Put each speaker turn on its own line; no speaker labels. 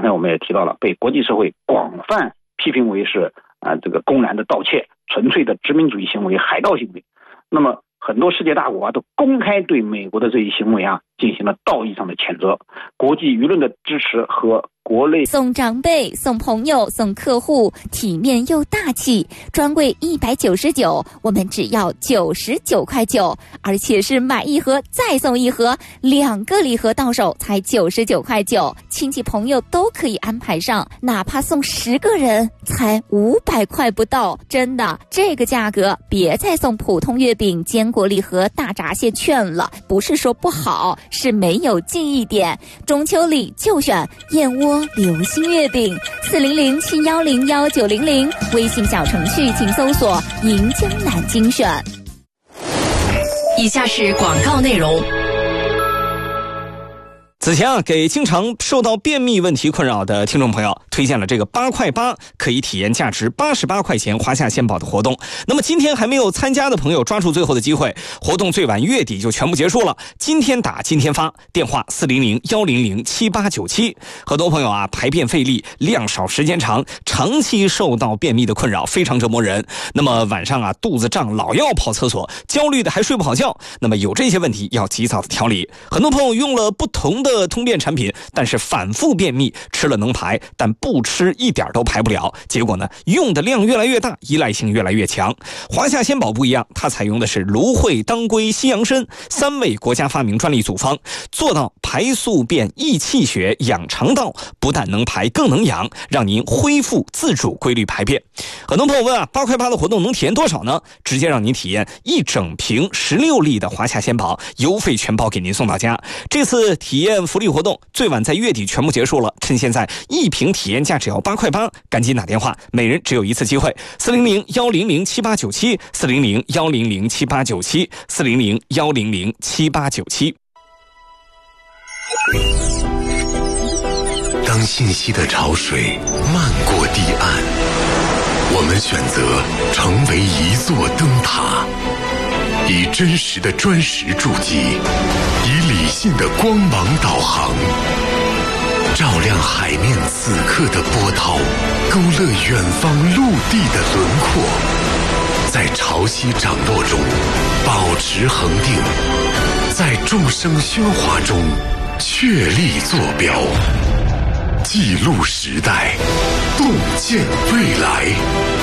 才我们也提到了，被国际社会广泛批评为是这个公然的盗窃、纯粹的殖民主义行为、海盗行为。那么很多世界大国都公开对美国的这一行为进行了道义上的谴责，国际舆论的支持和国内
送长辈、送朋友、送客户，体面又大气。专柜199，我们只要99块9，而且是买一盒再送一盒，2个礼盒到手才99块9，亲戚朋友都可以安排上，哪怕送10个人才500块不到。真的，这个价格别再送普通月饼、坚果礼盒、大闸蟹券了，不是说不好，是没有记忆点。中秋礼就选燕窝流心月饼，40071019000，微信小程序请搜索银江南精选。
以下是广告内容。
此前给经常受到便秘问题困扰的听众朋友推荐了这个8块8可以体验价值88块钱华夏鲜宝的活动。那么今天还没有参加的朋友抓住最后的机会，活动最晚月底就全部结束了，今天打今天发，电话400-100-7897。很多朋友排便费力，量少时间长，长期受到便秘的困扰，非常折磨人。那么晚上肚子胀，老要跑厕所，焦虑的还睡不好觉，那么有这些问题要及早的调理。很多朋友用了不同的通便产品，但是反复便秘，吃了能排，但不吃一点都排不了，结果呢，用的量越来越大，依赖性越来越强。华夏鲜宝不一样，它采用的是芦荟、当归、西洋参3味国家发明专利组方，做到排宿便、益气血、养肠道，不但能排更能养，让您恢复自主规律排便。很多朋友问8块8的活动能体验多少呢？直接让您体验1整瓶16粒的华夏鲜宝，邮费全包给您送到家。这次体验福利活动最晚在月底全部结束了，趁现在1瓶体验价只要8块8，赶紧打电话，每人只有一次机会，400-100-7897 400-100-7897 400-100-7897。
当信息的潮水漫过堤岸，我们选择成为一座灯塔，以真实的砖石筑基，以理性的光芒导航，照亮海面此刻的波涛，勾勒远方陆地的轮廓，在潮汐涨落中保持恒定，在众生喧哗中确立坐标，记录时代，洞见未来。